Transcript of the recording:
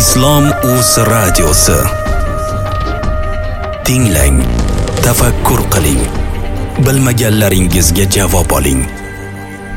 Islom Uz radiosi. Tinglang, tafakkur qiling. Bilmaganlaringizga javob oling.